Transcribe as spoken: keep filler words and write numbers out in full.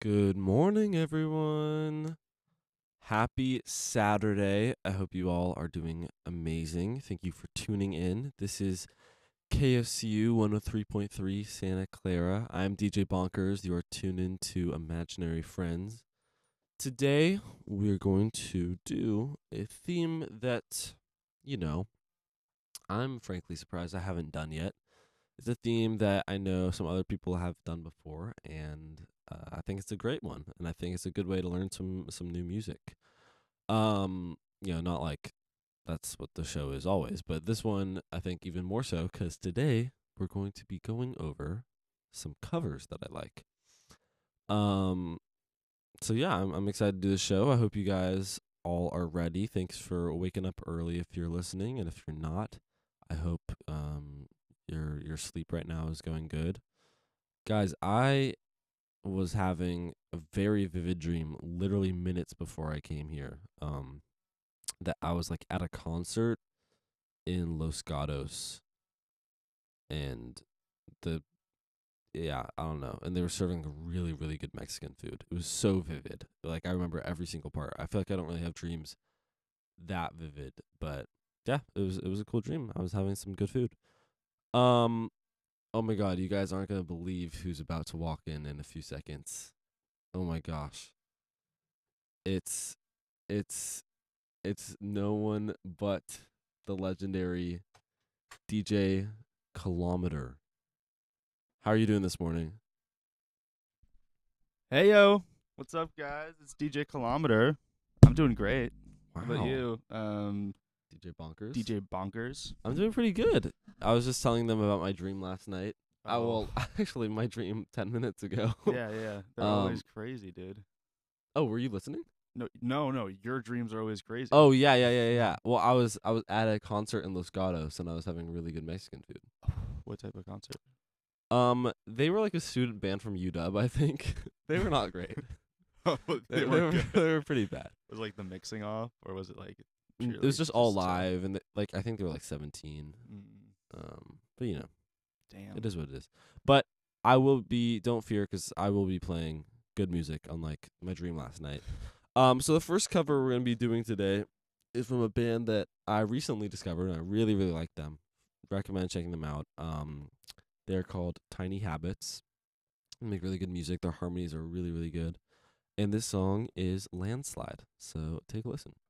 Good morning, everyone. Happy Saturday. I hope you all are doing amazing. Thank you for tuning in. This is K S C U one oh three point three Santa Clara. I'm D J Bonkers. You are tuned in to Imaginary Friends. Today, we're going to do a theme that, you know, I'm frankly surprised I haven't done yet. It's a theme that I know some other people have done before, and uh, I think it's a great one, and I think it's a good way to learn some some new music. Um, you know, not like that's what the show is always, but this one I think even more so because today we're going to be going over some covers that I like. Um, so yeah, I'm I'm excited to do the show. I hope you guys all are ready. Thanks for waking up early if you're listening, and if you're not, I hope um your your sleep right now is going good. Guys, I was having a very vivid dream literally minutes before I came here. Um that I was like at a concert in Los Gatos, and the yeah, I don't know. And they were serving really, really good Mexican food. It was so vivid. Like I remember every single part. I feel like I don't really have dreams that vivid, but yeah, it was it was a cool dream. I was having some good food. Um oh my god, you guys aren't going to believe who's about to walk in in a few seconds. Oh my gosh. It's it's it's no one but the legendary D J Kilometer. How are you doing this morning? Hey yo, what's up, guys? It's D J Kilometer. I'm doing great. How about Wow. you, um, D J Bonkers. D J Bonkers? I'm doing pretty good. I was just telling them about my dream last night. I Oh, will actually my dream ten minutes ago. yeah, yeah. They're um always crazy, dude. oh, were you listening? No, no, no. Your dreams are always crazy. Oh, yeah, yeah, yeah, yeah. Well, I was I was at a concert in Los Gatos and I was having really good Mexican food. What type of concert? Um, they were like a student band from U W, I think. They were not great. Oh, They, they they were were good. they were pretty bad. Was like the mixing off, or was it like Mm, It purely was just all uh, live, and th- like I think they were like seventeen. mm, Um, but you know, it damn. is what it is. But I will be. Don't fear, because I will be playing good music, unlike my dream last night. Um, so the first cover we're gonna be doing today is from a band that I recently discovered, and I really really like them. Recommend checking them out. Um, they're called Tiny Habits. They make really good music. Their harmonies are really really good. And this song is Landslide. So take a listen.